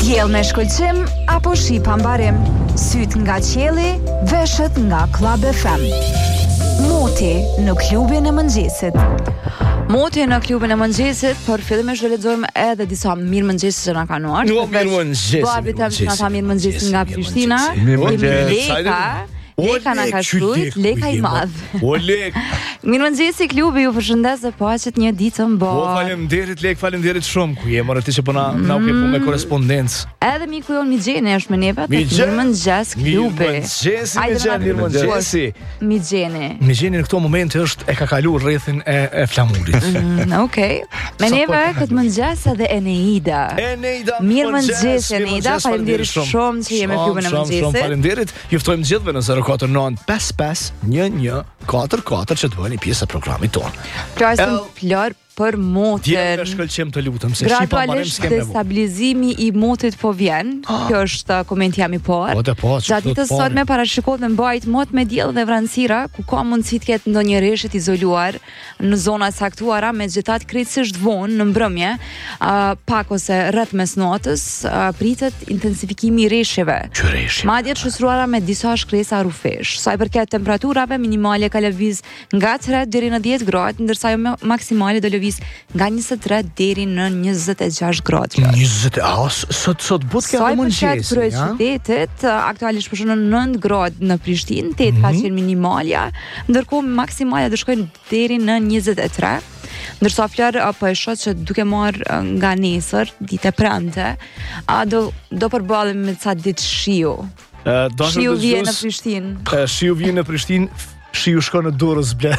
Diell me shkëlqim apo shi pa mbarim. Syt nga qielli, veshët nga Club FM. Moti në klubin e mëngjesit. Moti në klubin e mëngjesit, për fillimisht do lexojmë edhe disa mirëmëngjese që na kanë ardhur. Mirëmëngjes. Babi tam që na tha mirëmëngjes nga Prishtina. Mirëmëngjes. Leka na ka shkruajt, Leka i madh. O Lek. Mirëmëngjesi klubi, ju përshëndes dhe paqet një ditë të mbar. O faleminderit Lek, faleminderit shumë. Ku je morë ti që po na ke punë me korrespondencë. Edhe miku jon Migjeni është me neve. Mirëmëngjes klubi. Mirëmëngjesi. Migjeni në këto momente është e ka kaluar rrethin e flamurit. Okej. Me neve këtë mëngjes edhe Eneida. Mirëmëngjes Eneida, faleminderit shumë që jemi në klubin e mëngjesit. Shumë faleminderit. Ju ftojmë gjithëve në 049551144 që të bëni pjesë e programit tonë. Plasim flor për motin. Dje me shkëlqim të lutem se shi pa marrim s'kem nevojë. Destabilizimi i motit po vjen. Kjo është komenti jam i parë. Gjatë ditës sotme parashikohet me mbajt mot me diell dhe vranësira, ku ka mundësi të ketë ndonjë rreshtë të izoluar në zona të caktuara, megjithatë krejtësisht vonë në mbrëmje, pak ose rreth mesnatës, pritet intensifikimi i rreshjeve. Madje të shoqëruara me disa shkresa rrufesh. Sa i përket temperaturave, minimale ka lëviz nga 3 deri në 10 gradë, ndërsa ajo maksimale do lëviz nga 23 deri në 26 gradë. 20, sot but kjo mëngjes. Sa i përket qytetit, aktualisht po shkon në 9 gradë në Prishtinë, 8 ka qenë minimalja, ndërkohë maksimalja do shkojnë deri në 23. Ndërsa Flor po e shoh që duke marrë nga nesër, ditë e premte, do përballemi me ca ditë shiu. Shiu vjen në Prishtinë. Shiu vjen në Prishtinë. Shiu shko në Durrës blet.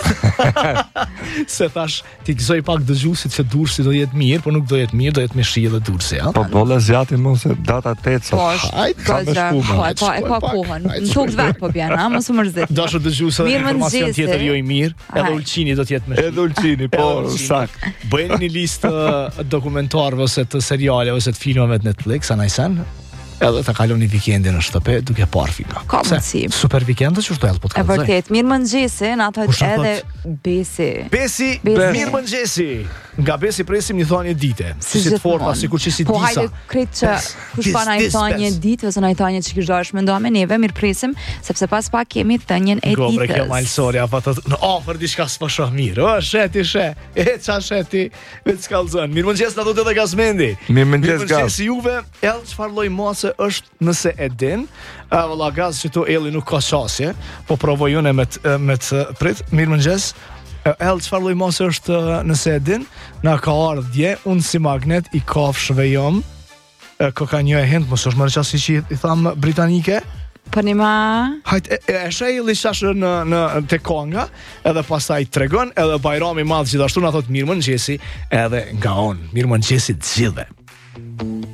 Se thash, ti gëzoj pak dëgjuesit që Durrësi do jetë mirë, po nuk do jetë mirë, do jetë me shi edhe Durrësi, ja. Po bolla zjati mos se data 8 sot. Po, e ka kohën. Në tokë vet po bjen, mos u mërzit. Dashur dëgjues, informacion tjetër jo i mirë, edhe Ulçini do të jetë me shi. Edhe Ulçini, po, sakt. Bëjnë një listë dokumentarëve ose të serialeve ose të filmave të Netflix, anajsen. Edhe të kaloni vikendin në shtëpi duke parë filma. Ka mundësi. Super vikend që shtojll po të kaloj. E vërtet, mirëmëngjesi, na thot edhe Besi. Besi, mirëmëngjesi. Nga Besi presim një thonjë dite. Si të forma, sikur që si disa. Po hajde kret që kush pa na i thonjë ditë ose na i thonjë që kish dash mendoj me neve, mirë presim, sepse pas pak kemi thënien e ditës. Gobre kjo malsori apo të në ofër diçka s'po shoh mirë. O sheti she. E ça sheti, vetë skallzon. Mirëmëngjes na thotë edhe Gazmendi. Mirëmëngjes juve. Çfarë lloj mose është nëse e din? Valla Gaz që tu Elli nuk ka qasje, po provojune me prit. Mirëmëngjes. Çfarë lloj mose është nëse e din? Na ka ardhur dje, unë si magnet i kafshëve jom. Koka një e hend, mos është më qasi që i tham britanike. Po nima. Hajt e shehilli shashë në te Konga, edhe pastaj tregon, edhe Bajrami i madh gjithashtu na thot mirëmëngjesi edhe nga on. Mirëmëngjesi të gjithëve.